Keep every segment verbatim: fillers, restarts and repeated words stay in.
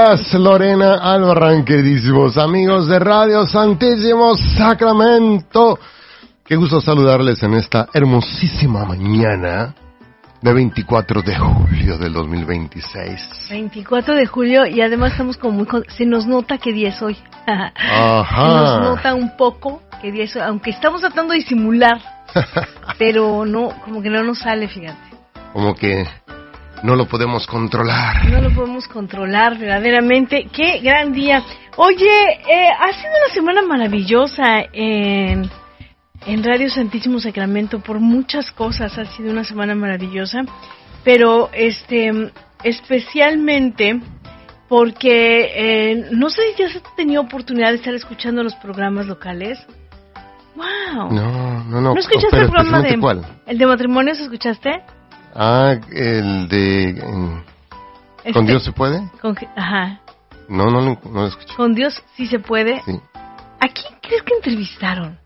días, Lorena Albarrán, queridísimos amigos de Radio Santísimo Sacramento. Qué gusto saludarles en esta hermosísima mañana de veinticuatro de julio del dos mil veintiséis. veinticuatro de julio y además estamos como muy... Con... Se nos nota qué día es hoy. Ajá. Se nos nota un poco qué día es hoy, aunque estamos tratando de disimular, pero no, como que no nos sale, fíjate. Como que no lo podemos controlar. No lo podemos controlar verdaderamente. ¡Qué gran día! Oye, eh, ha sido una semana maravillosa en... En Radio Santísimo Sacramento, por muchas cosas ha sido una semana maravillosa, pero este especialmente porque eh, no sé si ya has tenido oportunidad de estar escuchando los programas locales. ¡Wow! No, no, no. ¿No escuchaste pero el programa de ¿cuál? el de matrimonios? ¿Escuchaste? Ah, el de eh, Este, ¿Con Dios se puede? Con, ajá. No, no, no, no lo escuché. Con Dios sí se puede. Sí. ¿A quién crees que entrevistaron?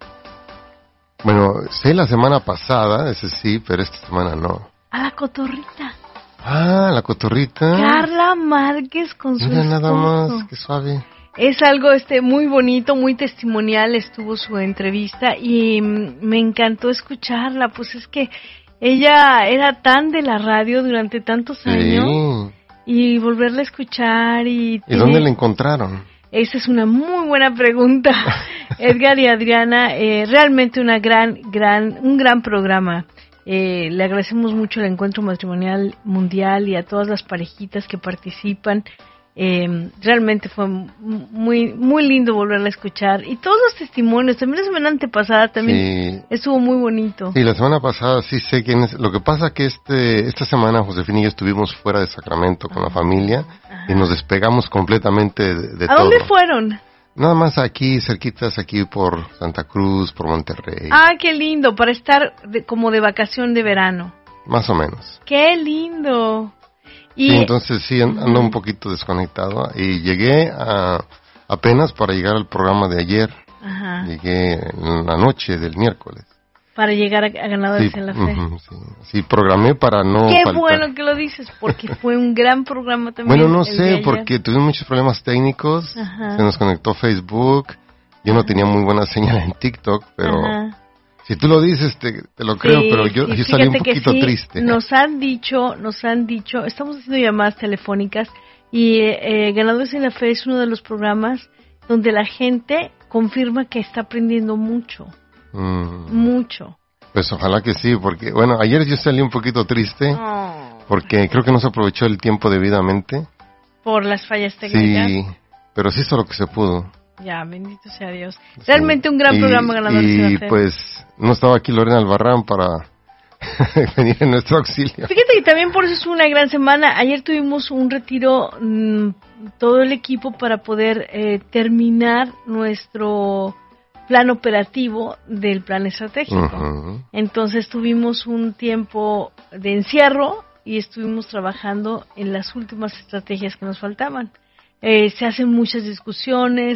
Bueno, sé la semana pasada, ese sí, pero esta semana no. A la cotorrita. Ah, la cotorrita. Carla Márquez con su Mira esposo. nada más, qué suave. Es algo este muy bonito, muy testimonial, estuvo su entrevista y mm, me encantó escucharla, pues es que ella era tan de la radio durante tantos Sí. años y volverla a escuchar y... ¿Y tiene... dónde la encontraron? Esa es una muy buena pregunta, Edgar y Adriana, eh, realmente una gran, gran, un gran programa. Eh, le agradecemos mucho el Encuentro Matrimonial Mundial y a todas las parejitas que participan. Eh, realmente fue muy, muy lindo volverla a escuchar y todos los testimonios. También la semana antepasada también Sí. estuvo muy bonito. Sí, la semana pasada sí sé quién es. Lo que pasa que este esta semana Josefina y yo estuvimos fuera de Sacramento con la familia. Ajá. Y nos despegamos completamente de, de ¿A todo. dónde fueron? Nada más aquí, cerquitas, aquí por Santa Cruz, por Monterrey. Ah, qué lindo, para estar de, como de vacación de verano. Más o menos. Qué lindo. Y... Sí, entonces sí, ando un poquito desconectado. Y llegué a, apenas para llegar al programa de ayer. Ajá. Llegué en la noche del miércoles. Para llegar a, a Ganadores sí, en la Fe. Uh-huh, sí. sí, programé para no Qué faltar. bueno que lo dices, porque fue un gran programa también. Bueno, no sé, porque tuvimos muchos problemas técnicos. Ajá. Se nos conectó Facebook. Yo no tenía muy buena señal en TikTok, pero... Ajá. Si tú lo dices, te, te lo creo, sí, pero yo, sí, yo salí un poquito sí, triste. Nos han dicho, nos han dicho, estamos haciendo llamadas telefónicas y eh, Ganadores en la Fe es uno de los programas donde la gente confirma que está aprendiendo mucho, mm. mucho. Pues ojalá que sí, porque, bueno, ayer yo salí un poquito triste, oh. porque creo que no se aprovechó el tiempo debidamente. Por las fallas técnicas. Sí, pero sí hizo lo que se pudo. Ya, bendito sea Dios. Realmente sí. Un gran y, programa Ganadores y, en la Fe. Y pues no estaba aquí Lorena Albarrán para venir en nuestro auxilio. Fíjate que también por eso es una gran semana. Ayer tuvimos un retiro, mmm, todo el equipo para poder eh, terminar nuestro plan operativo del plan estratégico. Uh-huh. Entonces tuvimos un tiempo de encierro y estuvimos trabajando en las últimas estrategias que nos faltaban. Eh, se hacen muchas discusiones,